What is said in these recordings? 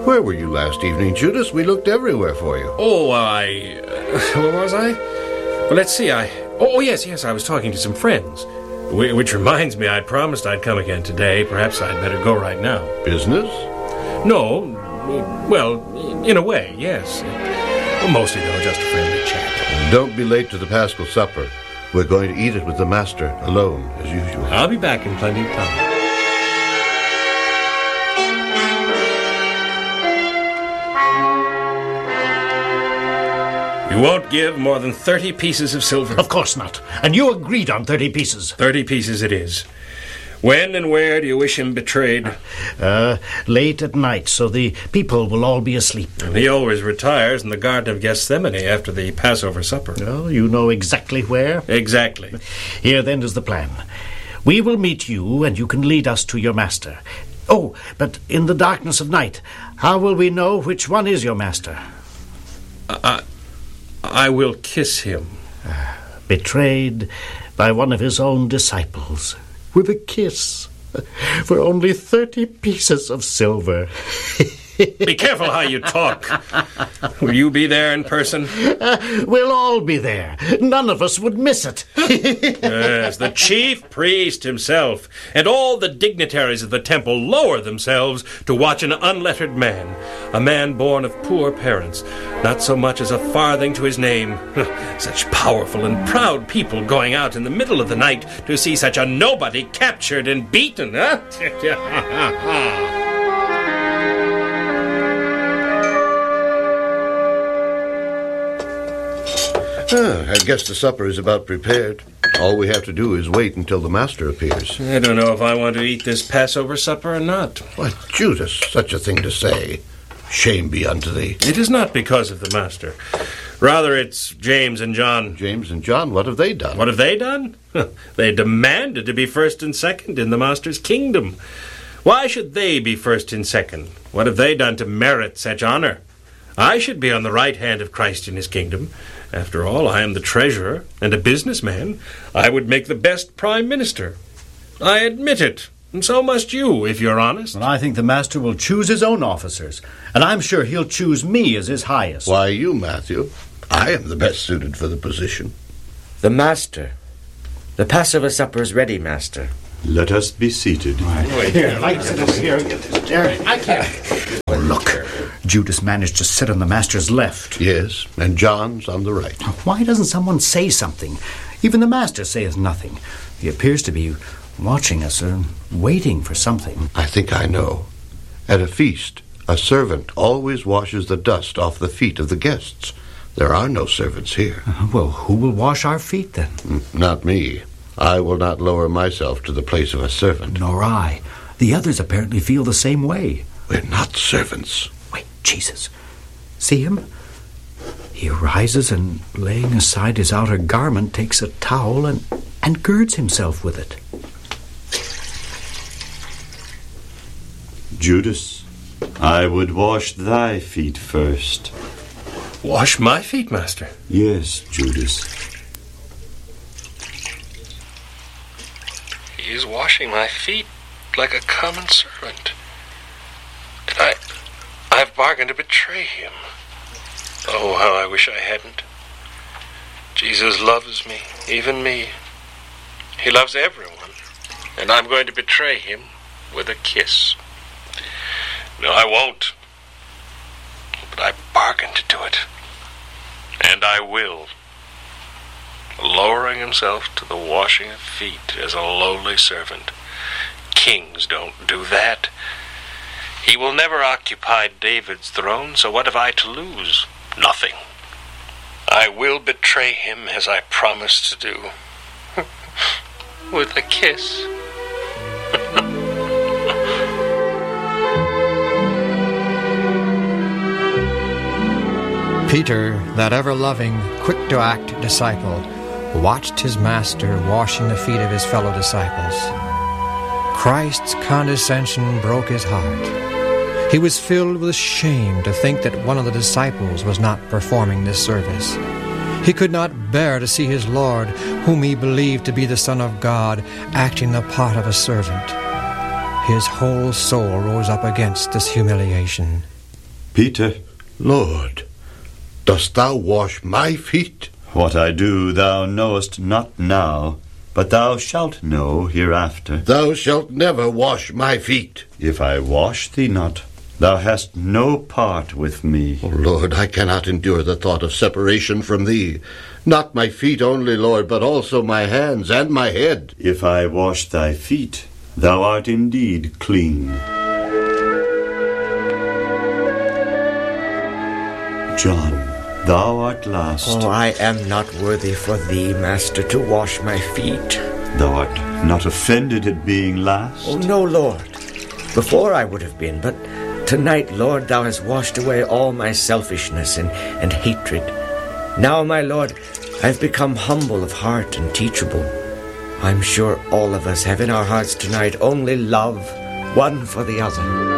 Where were you last evening, Judas? We looked everywhere for you. Oh, where was I? Well, let's see, yes, I was talking to some friends. Which reminds me, I promised I'd come again today. Perhaps I'd better go right now. Business? No, well, in a way, yes. Well, mostly, though, just a friendly chat. Don't be late to the Paschal supper. We're going to eat it with the Master, alone, as usual. I'll be back in plenty of time. You won't give more than 30 pieces of silver? Of course not. And you agreed on 30 pieces. 30 pieces it is. When and where do you wish him betrayed? Late at night, so the people will all be asleep. And he always retires in the Garden of Gethsemane after the Passover supper. Well, you know exactly where? Exactly. Here, then, is the plan. We will meet you, and you can lead us to your master. Oh, but in the darkness of night, how will we know which one is your master? I will kiss him. Betrayed by one of his own disciples. With a kiss. For only 30 pieces of silver. Be careful how you talk. Will you be there in person? We'll all be there. None of us would miss it. Yes, the chief priest himself and all the dignitaries of the temple lower themselves to watch an unlettered man, a man born of poor parents, not so much as a farthing to his name. Such powerful and proud people going out in the middle of the night to see such a nobody captured and beaten, huh? I guess the supper is about prepared. All we have to do is wait until the Master appears. I don't know if I want to eat this Passover supper or not. Why, Judas, such a thing to say. Shame be unto thee. It is not because of the Master. Rather, it's James and John. James and John, what have they done? What have they done? They demanded to be first and second in the Master's kingdom. Why should they be first and second? What have they done to merit such honor? I should be on the right hand of Christ in his kingdom. After all, I am the treasurer and a businessman. I would make the best prime minister. I admit it, and so must you, if you're honest. Well, I think the Master will choose his own officers, and I'm sure he'll choose me as his highest. Why, you, Matthew. I am the best suited for the position. The Master. The Passover supper is ready, Master. Let us be seated. I can't. Oh, look. Judas managed to sit on the Master's left. Yes, and John's on the right. Why doesn't someone say something? Even the Master saith nothing. He appears to be watching us and waiting for something. I think I know. At a feast, a servant always washes the dust off the feet of the guests. There are no servants here. Well, who will wash our feet, then? Not me. I will not lower myself to the place of a servant. Nor I. The others apparently feel the same way. We're not servants. Wait, Jesus. See him? He rises and, laying aside his outer garment, takes a towel and girds himself with it. Judas, I would wash thy feet first. Wash my feet, Master? Yes, Judas. He is washing my feet like a common servant. And I've bargained to betray him. Oh, how I wish I hadn't. Jesus loves me, even me. He loves everyone. And I'm going to betray him with a kiss. No, I won't. But I bargained to do it. And I will. Lowering himself to the washing of feet as a lowly servant. Kings don't do that. He will never occupy David's throne, so what have I to lose? Nothing. I will betray him as I promised to do. With a kiss. Peter, that ever-loving, quick-to-act disciple, watched his Master washing the feet of his fellow disciples. Christ's condescension broke his heart. He was filled with shame to think that one of the disciples was not performing this service. He could not bear to see his Lord, whom he believed to be the Son of God, acting the part of a servant. His whole soul rose up against this humiliation. Peter, Lord, dost thou wash my feet? what I do thou knowest not now, but thou shalt know hereafter. Thou shalt never wash my feet. If I wash thee not, thou hast no part with me. O Lord, I cannot endure the thought of separation from thee. Not my feet only, Lord, but also my hands and my head. If I wash thy feet, thou art indeed clean. John, thou art last. Oh, I am not worthy for thee, Master, to wash my feet. Thou art not offended at being last? Oh, no, Lord. Before I would have been, but tonight, Lord, thou hast washed away all my selfishness and hatred. Now, my Lord, I've become humble of heart and teachable. I'm sure all of us have in our hearts tonight only love, one for the other.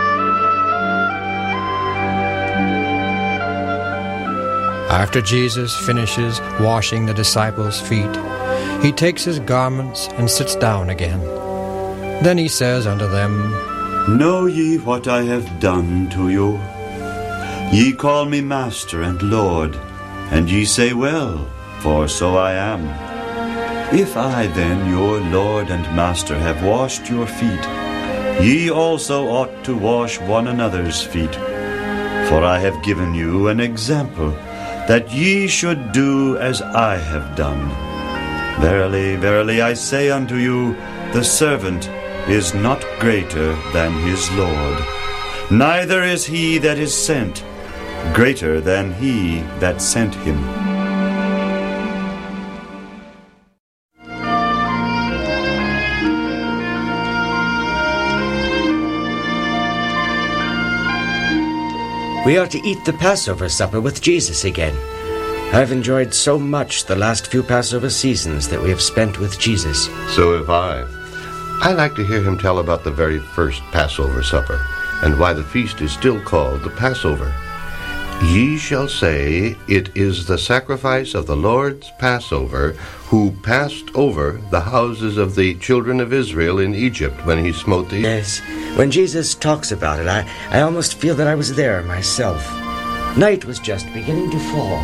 After Jesus finishes washing the disciples' feet, he takes his garments and sits down again. Then he says unto them, Know ye what I have done to you? Ye call me Master and Lord, and ye say well, for so I am. If I then, your Lord and Master, have washed your feet, ye also ought to wash one another's feet. For I have given you an example, that ye should do as I have done. Verily, verily, I say unto you, the servant is not greater than his Lord, neither is he that is sent greater than he that sent him. We are to eat the Passover supper with Jesus again. I've enjoyed so much the last few Passover seasons that we have spent with Jesus. So have I. I like to hear him tell about the very first Passover supper, and why the feast is still called the Passover. Ye shall say, it is the sacrifice of the Lord's Passover, who passed over the houses of the children of Israel in Egypt when he smote the... Yes, when Jesus talks about it, I almost feel that I was there myself. Night was just beginning to fall.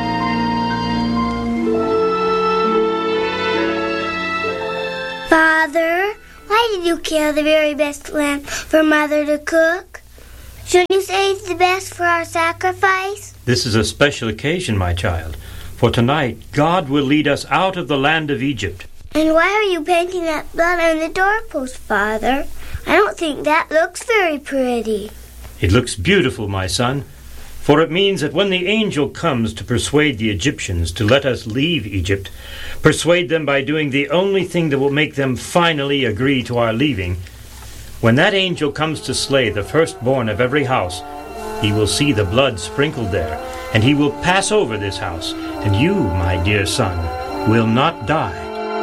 Father, why did you kill the very best lamb for Mother to cook? Shouldn't you save the best for our sacrifice? This is a special occasion, my child. For tonight, God will lead us out of the land of Egypt. And why are you painting that blood on the doorpost, Father? I don't think that looks very pretty. It looks beautiful, my son, for it means that when the angel comes to persuade the Egyptians to let us leave Egypt, persuade them by doing the only thing that will make them finally agree to our leaving, when that angel comes to slay the firstborn of every house, he will see the blood sprinkled there, and he will pass over this house, and you, my dear son, will not die.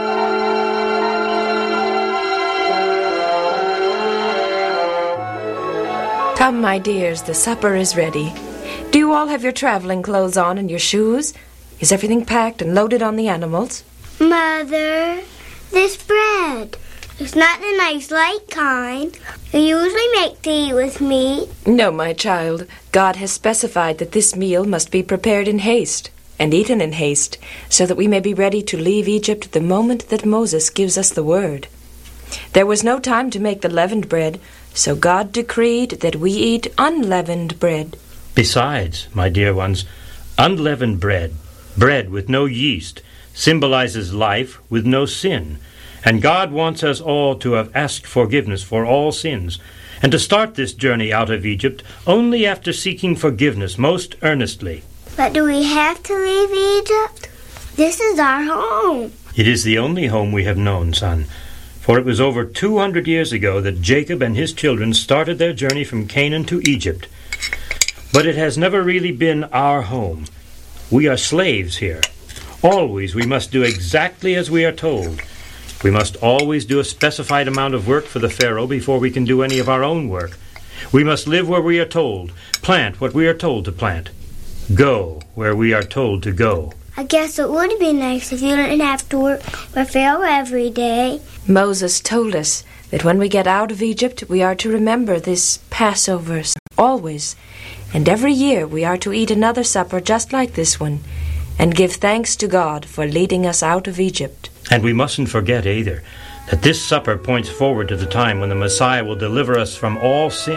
Come, my dears, the supper is ready. Do you all have your traveling clothes on and your shoes? Is everything packed and loaded on the animals? Mother, this bread. It's not the nice light kind you usually make to eat with meat. No, my child. God has specified that this meal must be prepared in haste and eaten in haste, so that we may be ready to leave Egypt the moment that Moses gives us the word. There was no time to make the leavened bread, so God decreed that we eat unleavened bread. Besides, my dear ones, unleavened bread, bread with no yeast, symbolizes life with no sin. And God wants us all to have asked forgiveness for all sins, and to start this journey out of Egypt only after seeking forgiveness most earnestly. But do we have to leave Egypt? This is our home. It is the only home we have known, son, for it was over 200 years ago that Jacob and his children started their journey from Canaan to Egypt. But it has never really been our home. We are slaves here. Always we must do exactly as we are told. We must always do a specified amount of work for the Pharaoh before we can do any of our own work. We must live where we are told, plant what we are told to plant, go where we are told to go. I guess it would be nice if you didn't have to work for Pharaoh every day. Moses told us that when we get out of Egypt, we are to remember this Passover always, and every year we are to eat another supper just like this one, and give thanks to God for leading us out of Egypt. And we mustn't forget either that this supper points forward to the time when the Messiah will deliver us from all sin.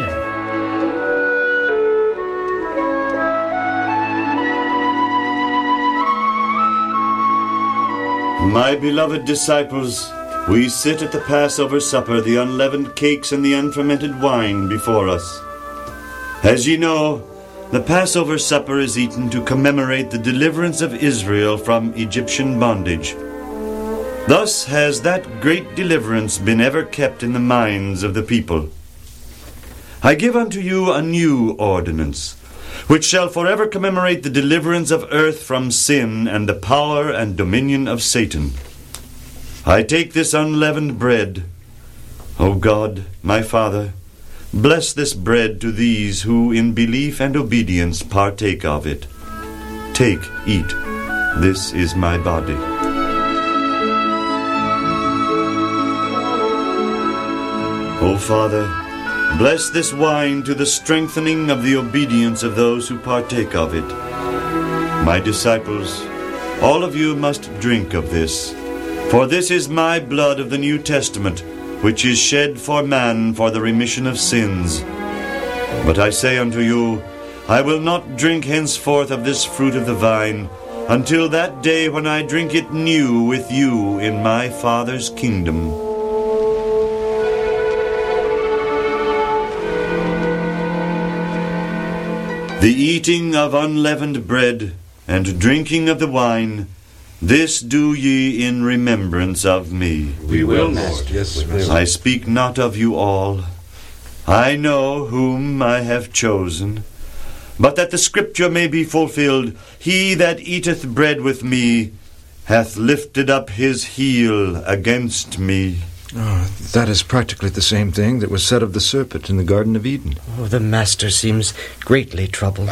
My beloved disciples, we sit at the Passover supper, the unleavened cakes and the unfermented wine before us. As ye know, the Passover supper is eaten to commemorate the deliverance of Israel from Egyptian bondage. Thus has that great deliverance been ever kept in the minds of the people. I give unto you a new ordinance, which shall forever commemorate the deliverance of earth from sin and the power and dominion of Satan. I take this unleavened bread. O God, my Father, bless this bread to these who in belief and obedience partake of it. Take, eat. This is my body. O Father, bless this wine to the strengthening of the obedience of those who partake of it. My disciples, all of you must drink of this, for this is my blood of the New Testament, which is shed for man for the remission of sins. But I say unto you, I will not drink henceforth of this fruit of the vine, until that day when I drink it new with you in my Father's kingdom. The eating of unleavened bread and drinking of the wine, this do ye in remembrance of me. We will, Lord. Yes, we will. I speak not of you all. I know whom I have chosen. But that the scripture may be fulfilled, he that eateth bread with me hath lifted up his heel against me. Oh, that is practically the same thing that was said of the serpent in the Garden of Eden. Oh, the Master seems greatly troubled.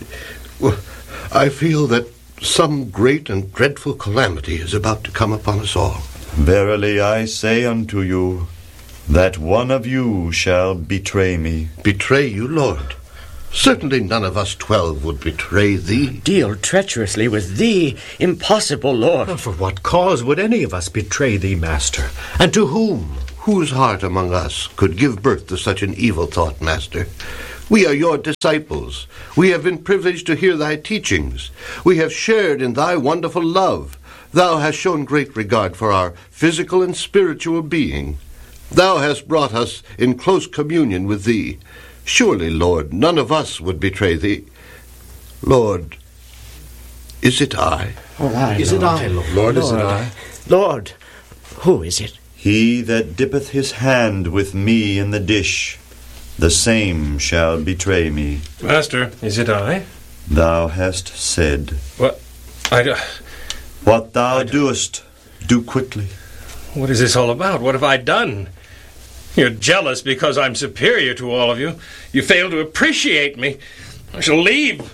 I feel that some great and dreadful calamity is about to come upon us all. Verily I say unto you, that one of you shall betray me. Betray you, Lord? Certainly none of us 12 would betray thee. Deal treacherously with thee? Impossible, Lord. And for what cause would any of us betray thee, Master? And to whom? Whose heart among us could give birth to such an evil thought, Master? We are your disciples. We have been privileged to hear thy teachings. We have shared in thy wonderful love. Thou hast shown great regard for our physical and spiritual being. Thou hast brought us in close communion with thee. Surely, Lord, none of us would betray thee. Lord, is it I? Oh, I, is Lord. it I, Lord? Lord, is it I? Lord, who is it? He that dippeth his hand with me in the dish, the same shall betray me. Master, is it I? Thou hast said. What? What thou doest, do quickly. What is this all about? What have I done? You're jealous because I'm superior to all of you. You fail to appreciate me. I shall leave.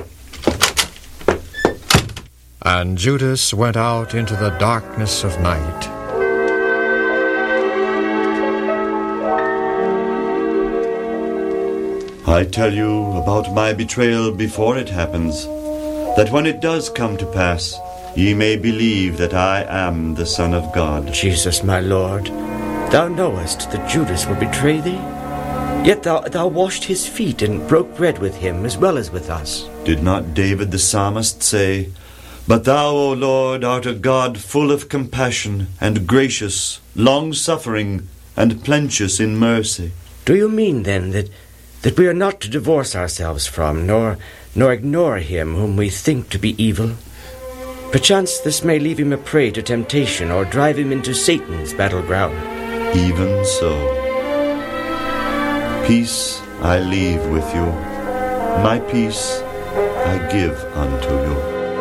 And Judas went out into the darkness of night. I tell you about my betrayal before it happens, that when it does come to pass, ye may believe that I am the Son of God. Jesus, my Lord, thou knowest that Judas will betray thee. Yet thou washed his feet and broke bread with him as well as with us. Did not David the psalmist say, But thou, O Lord, art a God full of compassion and gracious, long-suffering, and plenteous in mercy? Do you mean, then, that we are not to divorce ourselves from, nor ignore him whom we think to be evil? Perchance this may leave him a prey to temptation or drive him into Satan's battleground. Even so. Peace I leave with you. My peace I give unto you.